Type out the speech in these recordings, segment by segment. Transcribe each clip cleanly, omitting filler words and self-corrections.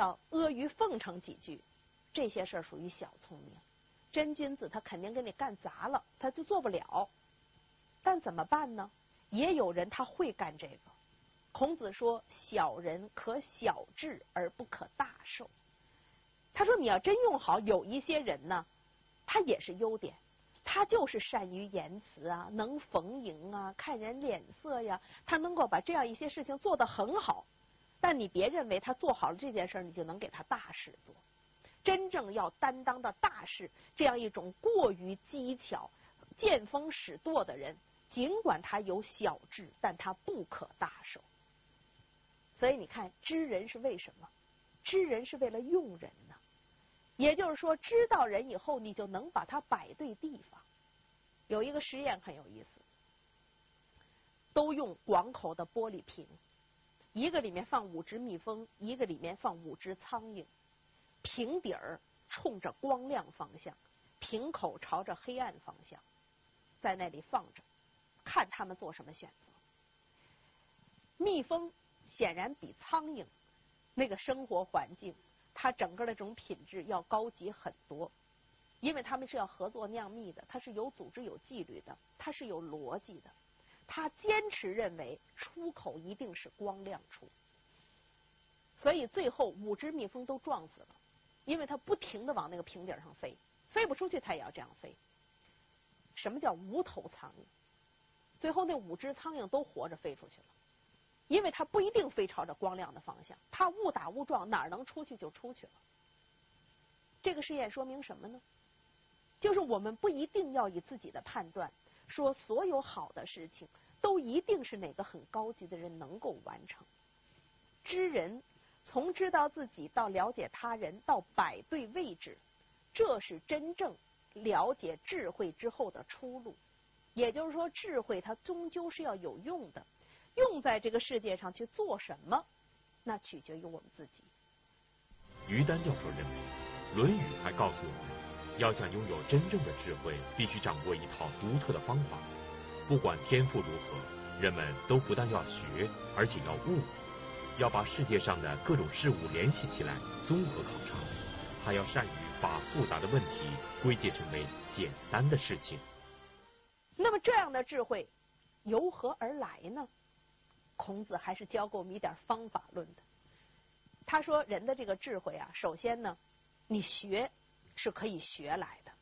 要阿谀奉承几句，这些事儿属于小聪明。真君子他肯定跟你干砸了，他就做不了。但怎么办呢？也有人他会干这个。孔子说：“小人可小智而不可大受。”他说：“你要真用好，有一些人呢，他也是优点，他就是善于言辞啊，能逢迎啊，看人脸色呀，他能够把这样一些事情做得很好。但你别认为他做好了这件事，你就能给他大事做。真正要担当的大事，这样一种过于机巧、见风使舵的人，尽管他有小智，但他不可大受。所以你看，知人是为什么？知人是为了用人呢。也就是说，知道人以后，你就能把它摆对地方。有一个实验很有意思，都用广口的玻璃瓶，一个里面放5只蜜蜂，一个里面放5只苍蝇，瓶底儿冲着光亮方向，瓶口朝着黑暗方向，在那里放着，看他们做什么选择。蜜蜂显然比苍蝇那个生活环境，它整个的这种品质要高级很多，因为他们是要合作酿蜜的，它是有组织有纪律的，它是有逻辑的，他坚持认为出口一定是光亮处，所以最后5只蜜蜂都撞死了，因为它不停地往那个瓶顶上飞，飞不出去它也要这样飞。什么叫无头苍蝇？最后那5只苍蝇都活着飞出去了，因为它不一定飞朝着光亮的方向，它误打误撞哪儿能出去就出去了。这个实验说明什么呢？就是我们不一定要以自己的判断说所有好的事情都一定是哪个很高级的人能够完成。知人，从知道自己到了解他人到摆对位置，这是真正了解智慧之后的出路。也就是说，智慧它终究是要有用的，用在这个世界上去做什么，那取决于我们自己。 于丹教授认为，《论语》还告诉我们，要想拥有真正的智慧，必须掌握一套独特的方法。不管天赋如何，人们都不但要学，而且要悟，要把世界上的各种事物联系起来，综合考察，还要善于把复杂的问题归结成为简单的事情。 那么这样的智慧由何而来呢？孔子还是教给我们一点方法论的。他说，人的这个智慧啊，首先呢，你学是可以学来的，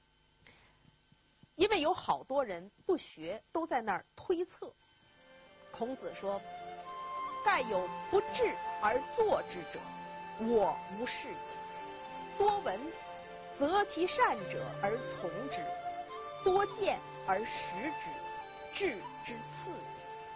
因为有好多人不学，都在那儿推测。孔子说：“盖有不智而作之者，我无是也。多闻，择其善者而从之；多见而识之，智之次也。”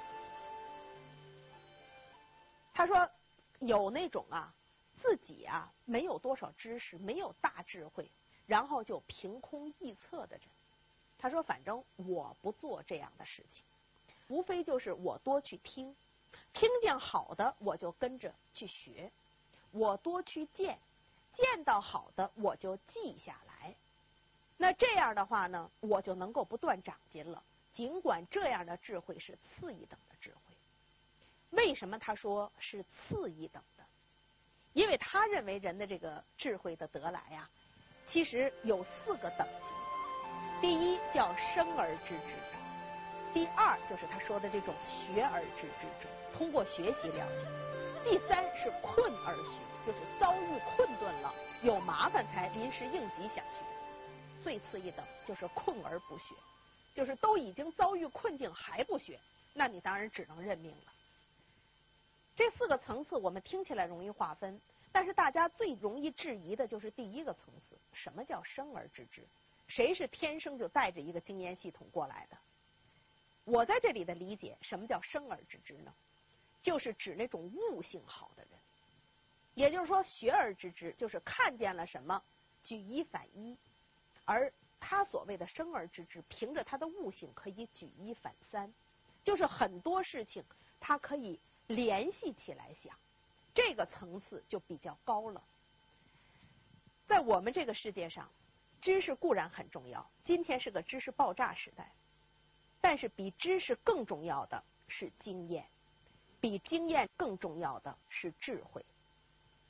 他说，有那种自己没有多少知识，没有大智慧，然后就凭空臆测的人。他说，反正我不做这样的事情，无非就是我多去听，听见好的我就跟着去学，我多去见，见到好的我就记下来。那这样的话呢，我就能够不断长进了，尽管这样的智慧是次一等的智慧。为什么他说是次一等的？因为他认为人的这个智慧的得来其实有4个等级。第一叫生而知之者，第2就是他说的这种学而知之者，通过学习了解。第3是困而学，就是遭遇困顿了，有麻烦才临时应急想学。最次一等就是困而不学，就是都已经遭遇困境还不学，那你当然只能认命了。这4个层次我们听起来容易划分，但是大家最容易质疑的就是第一个层次，什么叫生而知之？谁是天生就带着一个经验系统过来的？我在这里的理解，什么叫生而知之呢？就是指那种悟性好的人。也就是说，学而知之就是看见了什么举一反一，而他所谓的生而知之，凭着他的悟性可以举一反三，就是很多事情他可以联系起来想，这个层次就比较高了。在我们这个世界上，知识固然很重要，今天是个知识爆炸时代，但是比知识更重要的是经验，比经验更重要的是智慧。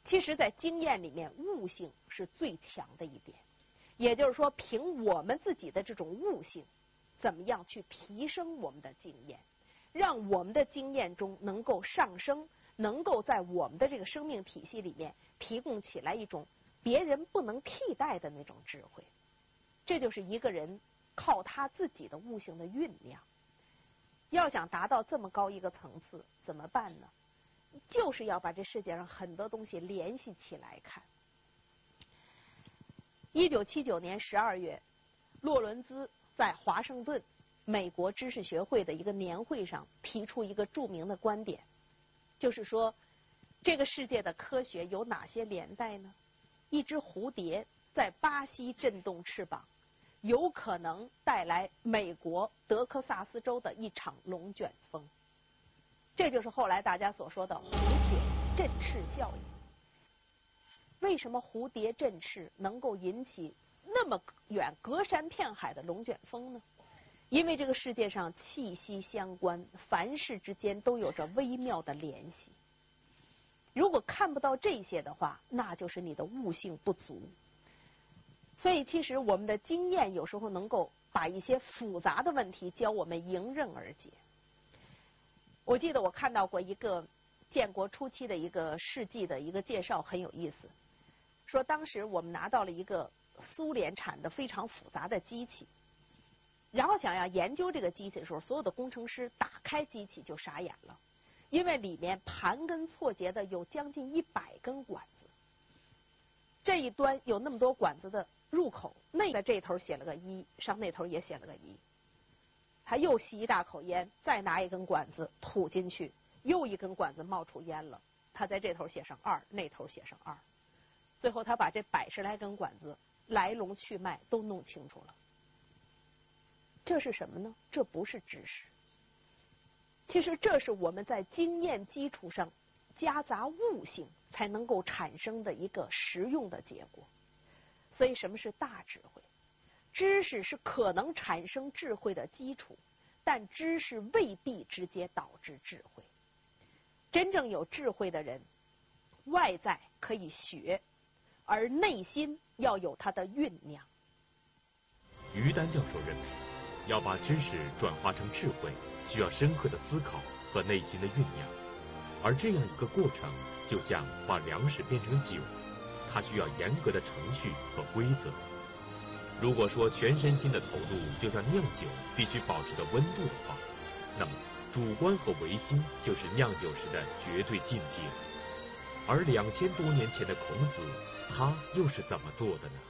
其实在经验里面，悟性是最强的一点。也就是说，凭我们自己的这种悟性，怎么样去提升我们的经验，让我们的经验中能够上升，能够在我们的这个生命体系里面提供起来一种别人不能替代的那种智慧。这就是一个人靠他自己的悟性的酝酿。要想达到这么高一个层次，怎么办呢？就是要把这世界上很多东西联系起来看。1979年12月，洛伦兹在华盛顿美国知识学会的一个年会上提出一个著名的观点，就是说，这个世界的科学有哪些连带呢？一只蝴蝶在巴西振动翅膀，有可能带来美国德克萨斯州的一场龙卷风。这就是后来大家所说的蝴蝶振翅效应。为什么蝴蝶振翅能够引起那么远隔山片海的龙卷风呢？因为这个世界上气息相关，凡事之间都有着微妙的联系。如果看不到这些的话，那就是你的悟性不足。所以其实我们的经验有时候能够把一些复杂的问题教我们迎刃而解。我记得我看到过一个建国初期的一个事迹的一个介绍，很有意思。说当时我们拿到了一个苏联产的非常复杂的机器，然后想要研究这个机器的时候，所有的工程师打开机器就傻眼了，因为里面盘根错节的有将近100根管子，这一端有那么多管子的入口，那个这头写了个1，上那头也写了个1。他又吸一大口烟，再拿一根管子吐进去，又一根管子冒出烟了，他在这头写上2，那头写上2。最后他把这100来根管子来龙去脉都弄清楚了。这是什么呢？这不是知识。其实这是我们在经验基础上夹杂悟性才能够产生的一个实用的结果。所以什么是大智慧？知识是可能产生智慧的基础，但知识未必直接导致智慧。真正有智慧的人，外在可以学，而内心要有它的酝酿。 于丹教授认为，要把知识转化成智慧，需要深刻的思考和内心的酝酿，而这样一个过程，就像把粮食变成酒，它需要严格的程序和规则。如果说全身心的投入就像酿酒必须保持的温度的话，那么主观和唯心就是酿酒时的绝对境界。而2000多年前的孔子，他又是怎么做的呢？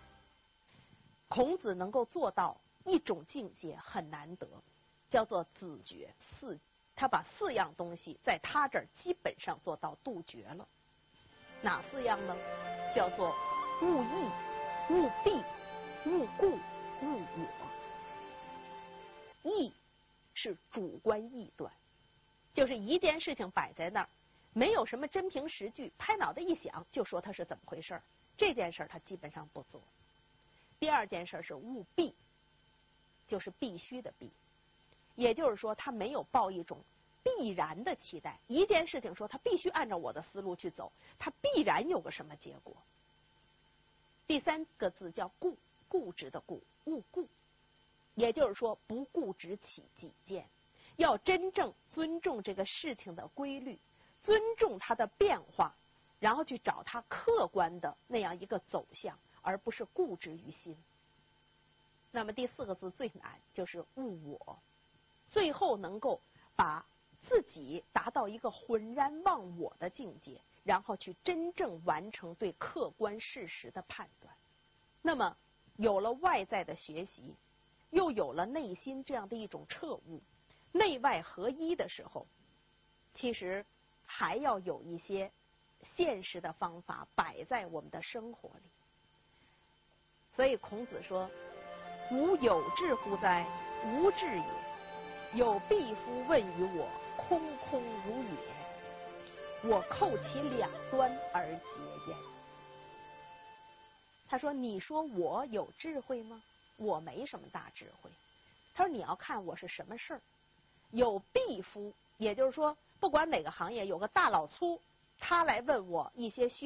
孔子能够做到一种境界很难得，叫做子绝4。他把4样东西在他这儿基本上做到杜绝了。哪4样呢？叫做物意、物必、物故、物我。意是主观臆断，就是一件事情摆在那儿，没有什么真凭实据，拍脑袋一想就说它是怎么回事，这件事他基本上不做。第二件事是务必，就是必须的必，也就是说他没有抱一种必然的期待，一件事情说他必须按照我的思路去走，他必然有个什么结果。第3个字叫固，固执的固，务固，也就是说不固执起己见，要真正尊重这个事情的规律，尊重它的变化，然后去找它客观的那样一个走向，而不是固执于心。那么第4个字最难，就是悟我，最后能够把自己达到一个浑然忘我的境界，然后去真正完成对客观事实的判断。那么有了外在的学习，又有了内心这样的一种彻悟，内外合一的时候，其实还要有一些现实的方法摆在我们的生活里。所以孔子说，吾有志乎哉？无志也。有必夫问于我，空空如也。我扣其两端而结焉。他说，你说我有智慧吗？我没什么大智慧。他说，你要看我是什么事儿。有必夫，也就是说不管哪个行业有个大老粗，他来问我一些需